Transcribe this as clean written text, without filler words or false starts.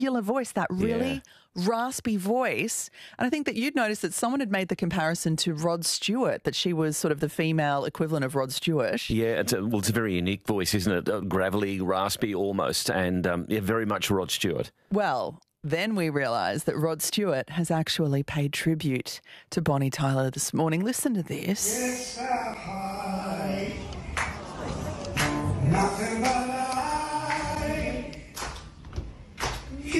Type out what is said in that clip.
muscular voice, that really raspy voice. And I think that you'd noticed that someone had made the comparison to Rod Stewart, that she was sort of the female equivalent of Rod Stewart. Yeah, it's a very unique voice, isn't it? Gravelly, raspy almost, and very much Rod Stewart. Well, then we realised that Rod Stewart has actually paid tribute to Bonnie Tyler this morning. Listen to this. It's a high, nothing but a